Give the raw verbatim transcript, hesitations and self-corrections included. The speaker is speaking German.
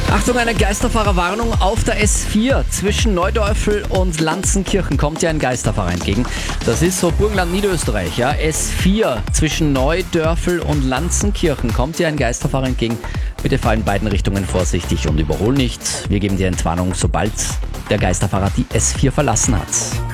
Achtung, eine Geisterfahrerwarnung auf der S vier. Zwischen Neudörfl und Lanzenkirchen kommt dir ein Geisterfahrer entgegen. Das ist so Burgenland, Niederösterreich. Ja. S vier zwischen Neudörfl und Lanzenkirchen kommt dir ein Geisterfahrer entgegen. Bitte fahr in beiden Richtungen vorsichtig und überhol nicht. Wir geben dir Entwarnung, sobald der Geisterfahrer die S vier verlassen hat.